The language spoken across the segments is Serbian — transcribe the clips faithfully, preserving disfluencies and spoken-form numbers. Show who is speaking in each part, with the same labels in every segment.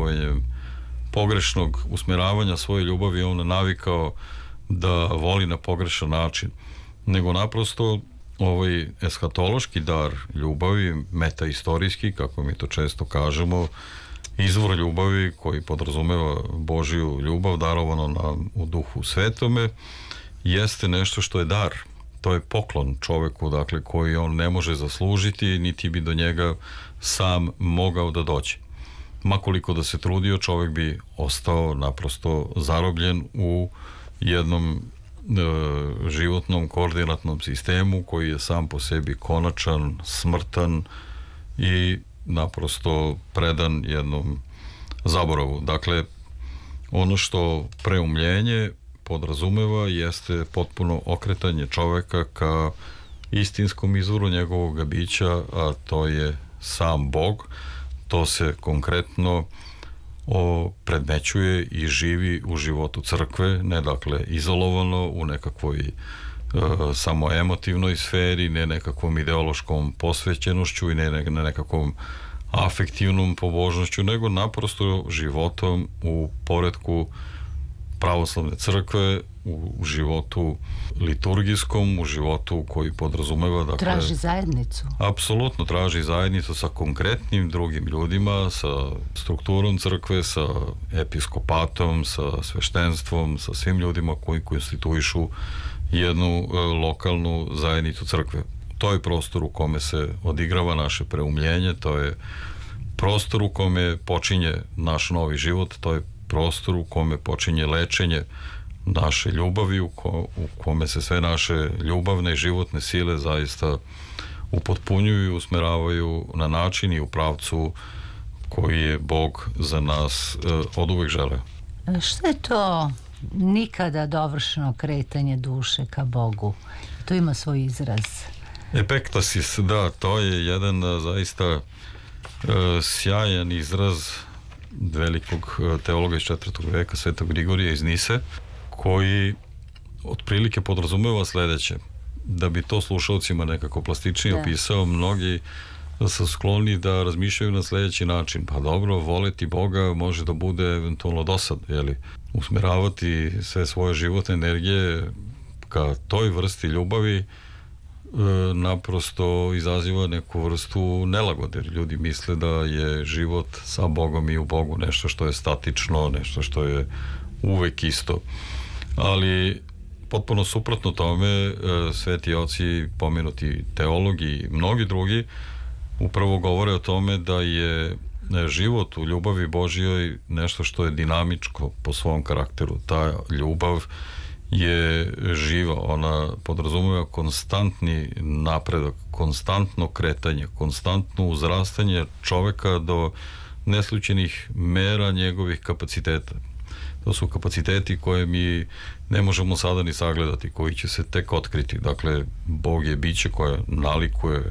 Speaker 1: razumevanjem pogrešnog usmjeravanja svoje ljubavi on navikao da voli na pogrešan način, nego naprosto ovaj eshatološki dar ljubavi, metaistorijski, kako mi to često kažemo, izvor ljubavi koji podrazumeva Božju ljubav darovano nam u duhu svetome, jeste nešto što je dar. To je poklon čoveku, dakle, koji on ne može zaslužiti, niti bi do njega sam mogao da dođe. Makoliko da se trudio, čovek bi ostao naprosto zarobljen u jednom e, životnom koordinatnom sistemu koji je sam po sebi konačan, smrtan i naprosto predan jednom zaboravu. Dakle, ono što preumljenje podrazumeva jeste potpuno okretanje čoveka ka istinskom izvoru njegovog bića, a to je sam Bog. To se konkretno o, predmećuje i živi u životu crkve, ne dakle izolovano u nekakvoj e, samo emotivnoj sferi, ne nekakvom ideološkom posvećenošću i ne, ne, ne nekakvom afektivnom pobožnošću, nego naprosto životom u poretku pravoslavne crkve, u životu liturgijskom, u životu koji podrazumeva, dakle,
Speaker 2: traži zajednicu.
Speaker 1: Apsolutno traži zajednicu sa konkretnim drugim ljudima, sa strukturom crkve, sa episkopatom, sa sveštenstvom, sa svim ljudima koji konstituišu jednu e, lokalnu zajednicu crkve. To je prostor u kome se odigrava naše preumljenje, to je prostor u kome počinje naš novi život, to je prostor u kome počinje lečenje naše ljubavi, u, ko, u kome se sve naše ljubavne i životne sile zaista upotpunjuju i usmeravaju na način i u pravcu koji je Bog za nas e, od uvek želeo.
Speaker 2: Šta je to nikada dovršeno kretanje duše ka Bogu? To ima svoj izraz.
Speaker 1: Epektasis, da, to je jedan zaista e, sjajan izraz velikog teologa iz četvrtog veka, Svetog Grigorija iz Nise, koji otprilike podrazumeva sledeće. Da bi to slušalcima nekako plastičnije da. opisao, mnogi su skloni da razmišljaju na sledeći način. Pa dobro, voleti Boga može da bude eventualno dosad, jeli? Usmeravati sve svoje životne energije ka toj vrsti ljubavi e, naprosto izaziva neku vrstu nelagode. Ljudi misle da je život sa Bogom i u Bogu nešto što je statično, nešto što je uvek isto. Ali potpuno suprotno tome, sveti oci, pomenuti teologi i mnogi drugi upravo govore o tome da je život u ljubavi Božjoj nešto što je dinamičko po svom karakteru. Ta ljubav je živa, ona podrazumeva konstantni napredak, konstantno kretanje, konstantno uzrastanje čoveka do neslučenih mera njegovih kapaciteta. To su kapaciteti koje mi ne možemo sada ni sagledati, koji će se tek otkriti. Dakle, Bog je biće koje nalikuje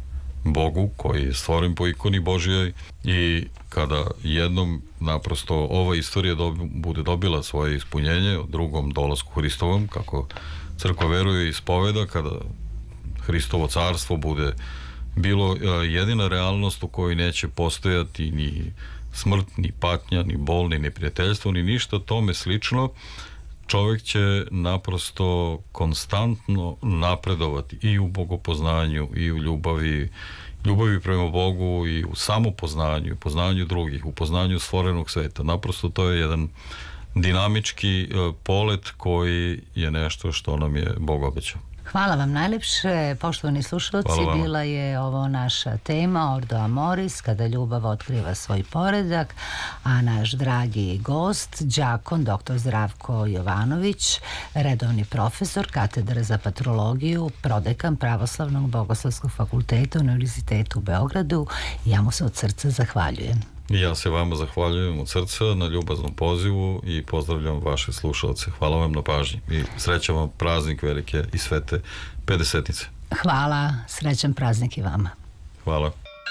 Speaker 1: Bogu, koji je stvoren po ikoni Božjoj, i kada jednom naprosto ova istorija dobi, bude dobila svoje ispunjenje o drugom dolasku Hristovom, kako crkva veruje i ispoveda, kada Hristovo carstvo bude bilo jedina realnost u kojoj neće postojati ni smrt, ni patnja, ni bol, ni neprijateljstvo, ni ništa tome slično, čovjek će naprosto konstantno napredovati i u bogopoznanju, i u ljubavi, ljubavi prema Bogu, i u samopoznanju, u poznanju drugih, u poznanju stvorenog sveta. Naprosto to je jedan dinamički polet koji je nešto što nam je Bog obećao.
Speaker 2: Hvala vam najlepše, poštovani slušalci, bila je ovo naša tema Ordo Amoris, kada ljubav otkriva svoj poredak, a naš dragi gost, đakon doktor Zdravko Jovanović, redovni profesor katedre za patrologiju, prodekan Pravoslavnog bogoslovskog fakulteta Univerzitetu u Beogradu. Ja mu se od srca zahvaljujem.
Speaker 1: Ja se vama zahvaljujem od srca na ljubaznom pozivu i pozdravljam vaše slušalce. Hvala vam na pažnji i srećan vam praznik velike i svete pedesetnice.
Speaker 2: Hvala, srećan praznik i vama.
Speaker 1: Hvala.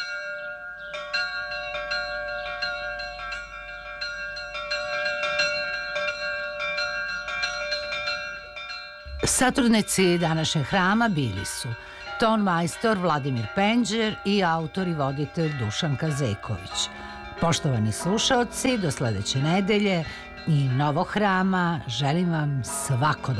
Speaker 2: Satrudnici današnjeg hrama bili su ton majstor Vladimir Penđer i autor i voditelj Dušan Kazeković. Poštovani slušaoci, do sledeće nedelje i novog hrama želim vam svako